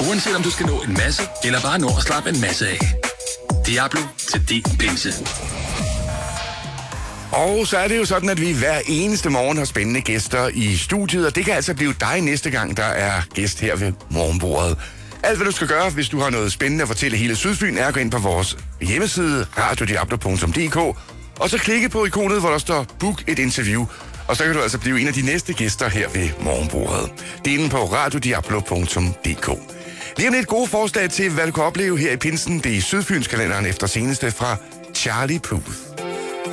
Uanset om du skal nå en masse, eller bare nå at slappe en masse af. Diablo til din pinse. Og så er det jo sådan, at vi hver eneste morgen har spændende gæster i studiet, og det kan altså blive dig næste gang, der er gæst her ved morgenbordet. Alt, hvad du skal gøre, hvis du har noget spændende at fortælle hele Sydfyn, er at gå ind på vores hjemmeside, radiodiablo.dk, og så klikke på ikonet, hvor der står Book et interview, og så kan du altså blive en af de næste gæster her ved morgenbordet. Det er inde på radiodiablo.dk. Lige om lidt gode forslag til, hvad du kan opleve her i pinsen, det er i Sydfynskalenderen efter seneste fra Charlie Puth.